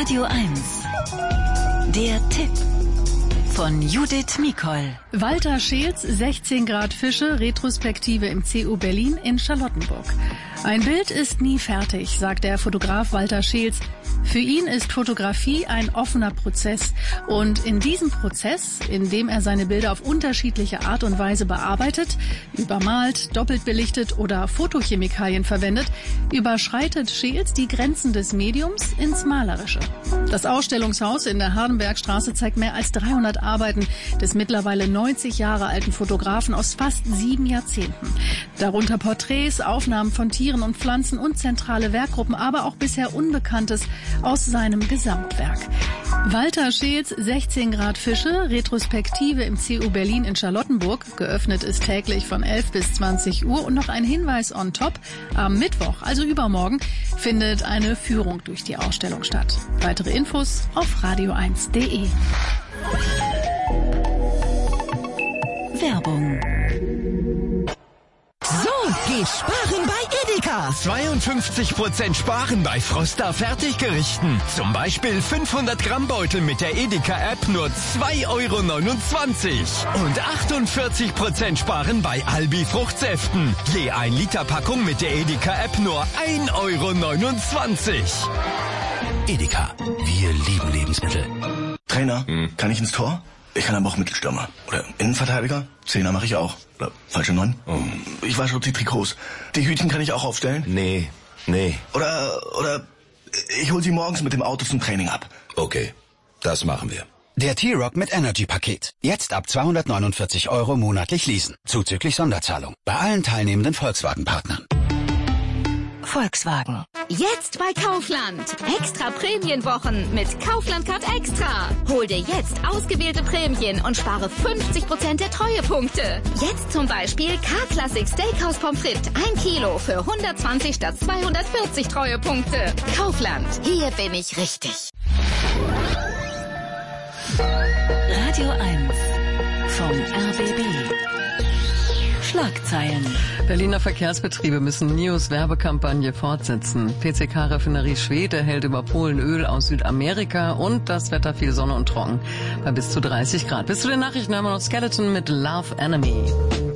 Radio 1. Der Tipp von Judith Mikol. Walter Scheels 16 Grad Fische, Retrospektive im CU Berlin in Charlottenburg. Ein Bild ist nie fertig, sagt der Fotograf Walter Scheels. Für ihn ist Fotografie ein offener Prozess. Und in diesem Prozess, in dem er seine Bilder auf unterschiedliche Art und Weise bearbeitet, übermalt, doppelt belichtet oder Fotochemikalien verwendet, überschreitet Scheels die Grenzen des Mediums ins Malerische. Das Ausstellungshaus in der Hardenbergstraße zeigt mehr als 300 Arbeiten des mittlerweile 90 Jahre alten Fotografen aus fast 7 Jahrzehnten. Darunter Porträts, Aufnahmen von Tieren und Pflanzen und zentrale Werkgruppen, aber auch bisher Unbekanntes aus seinem Gesamtwerk. Walter Scheels 16 Grad Fische, Retrospektive im CU Berlin in Charlottenburg. Geöffnet ist täglich von 11 bis 20 Uhr. Und noch ein Hinweis on top. Am Mittwoch, also übermorgen, findet eine Führung durch die Ausstellung statt. Weitere Infos auf radio1.de. Werbung. So geht Sparen bei Edeka. 52% Sparen bei Froster Fertiggerichten. Zum Beispiel 500 Gramm Beutel mit der Edeka-App nur 2,29 € und 48% Sparen bei Albi Fruchtsäften. Je 1 Liter Packung mit der Edeka-App nur 1,29 €. Edeka, wir lieben Lebensmittel. Trainer, kann ich ins Tor? Ich kann aber auch Mittelstürmer. Oder Innenverteidiger? Zehner mache ich auch. Oder falsche 9? Ich wasche die Trikots. Die Hütchen kann ich auch aufstellen? Nee. Oder ich hol sie morgens mit dem Auto zum Training ab. Okay, das machen wir. Der T-Rock mit Energy-Paket. Jetzt ab 249 € monatlich leasen. Zuzüglich Sonderzahlung. Bei allen teilnehmenden Volkswagen-Partnern. Volkswagen. Jetzt bei Kaufland. Extra Prämienwochen mit Kaufland Card Extra. Hol dir jetzt ausgewählte Prämien und spare 50% der Treuepunkte. Jetzt zum Beispiel K-Classic Steakhouse Pommes frites 1 Kilo für 120 statt 240 Treuepunkte. Kaufland. Hier bin ich richtig. Radio 1 vom RBB. Schlagzeilen. Berliner Verkehrsbetriebe müssen NIOs Werbekampagne fortsetzen. PCK-Raffinerie Schwede hält über Polen Öl aus Südamerika und das Wetter viel Sonne und trocken bei bis zu 30 Grad. Bis zu den Nachrichten haben wir noch Skeleton mit Love Enemy.